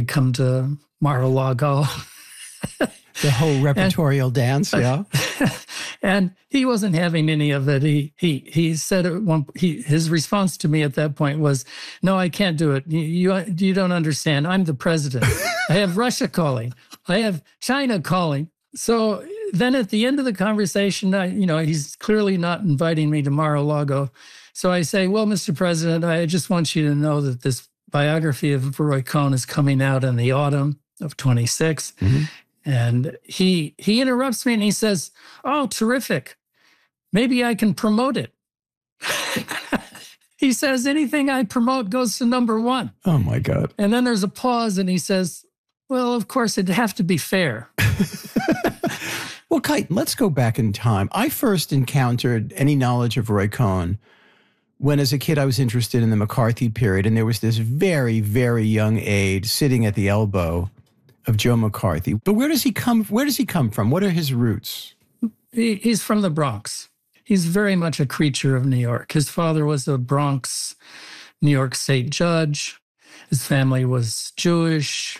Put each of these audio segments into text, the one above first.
come to Mar-a-Lago. The whole repertorial dance, yeah. And he wasn't having any of it. He said his response to me at that point was, "No, I can't do it. You don't understand. I'm the president. I have Russia calling. I have China calling." So then at the end of the conversation, he's clearly not inviting me to Mar-a-Lago. So I say, "Well, Mr. President, I just want you to know that this biography of Roy Cohn is coming out in the autumn of 26. Mm-hmm. And he interrupts me and he says, "Oh, terrific. Maybe I can promote it." He says, "Anything I promote goes to number one." Oh, my God. And then there's a pause and he says, "Well, of course, it'd have to be fair." Well, Kite, let's go back in time. I first encountered any knowledge of Roy Cohn when, as a kid, I was interested in the McCarthy period. And there was this very, very young aide sitting at the elbow of Joe McCarthy. But where does he come from? What are his roots? He's from the Bronx. He's very much a creature of New York. His father was a Bronx, New York State judge. His family was Jewish,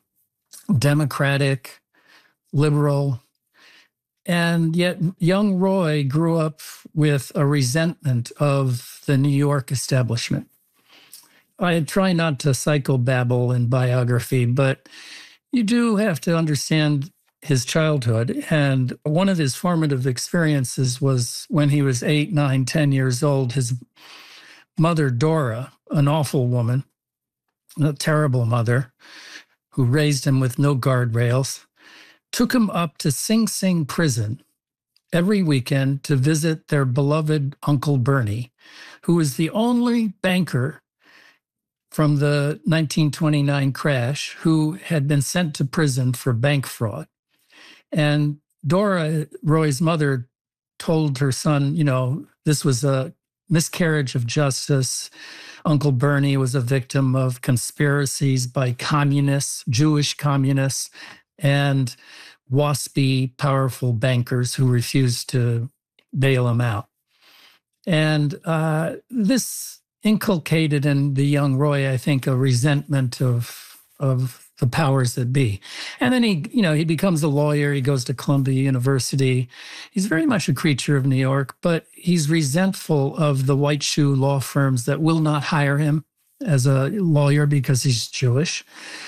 Democratic, liberal. And yet young Roy grew up with a resentment of the New York establishment. I try not to psychobabble in biography, but you do have to understand his childhood. And one of his formative experiences was when he was 8, 9, 10 years old. His mother, Dora, an awful woman, a terrible mother, who raised him with no guardrails, took him up to Sing Sing prison every weekend to visit their beloved Uncle Bernie, who was the only banker from the 1929 crash who had been sent to prison for bank fraud. And Dora, Roy's mother, told her son, this was a miscarriage of justice. Uncle Bernie was a victim of conspiracies by communists, Jewish communists, and waspy, powerful bankers who refused to bail him out. And this inculcated in the young Roy, I think, a resentment of the powers that be. And then he becomes a lawyer. He goes to Columbia University. He's very much a creature of New York, but he's resentful of the white shoe law firms that will not hire him as a lawyer because he's Jewish.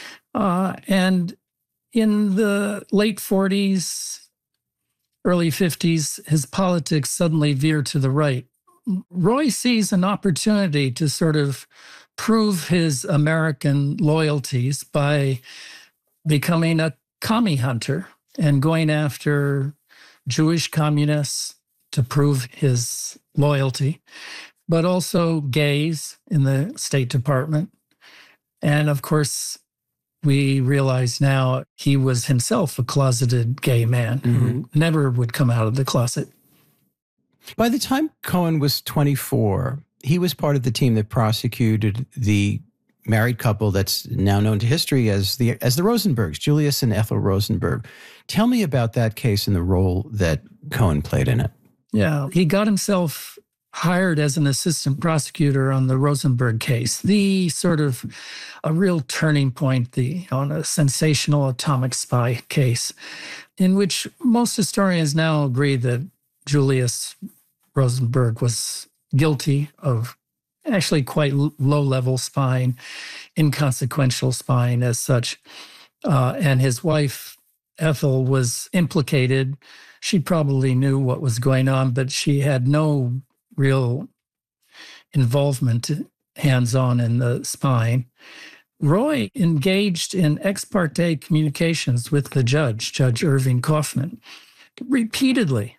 And in the late 40s, early 50s, his politics suddenly veer to the right. Roy sees an opportunity to sort of prove his American loyalties by becoming a commie hunter and going after Jewish communists to prove his loyalty, but also gays in the State Department. And of course, we realize now he was himself a closeted gay man who never would come out of the closet. By the time Cohen was 24, he was part of the team that prosecuted the married couple that's now known to history as the Rosenbergs, Julius and Ethel Rosenberg. Tell me about that case and the role that Cohen played in it. Yeah, he got himself hired as an assistant prosecutor on the Rosenberg case, the sort of a real turning point on a sensational atomic spy case, in which most historians now agree that Julius Rosenberg was guilty of actually quite low-level spying, inconsequential spying as such. And his wife, Ethel, was implicated. She probably knew what was going on, but she had no real involvement hands-on in the spying. Roy engaged in ex parte communications with the Judge Irving Kaufman, repeatedly,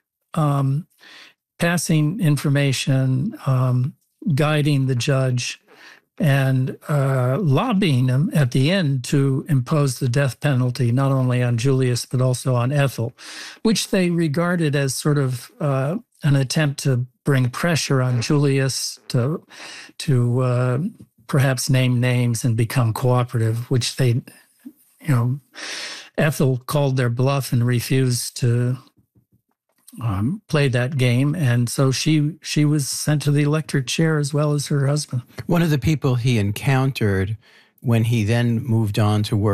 passing information, guiding the judge, and lobbying him at the end to impose the death penalty, not only on Julius, but also on Ethel, which they regarded as sort of an attempt to bring pressure on Julius to perhaps name names and become cooperative, which they, Ethel called their bluff and refused to play that game. And so she was sent to the electric chair as well as her husband. One of the people he encountered when he then moved on to work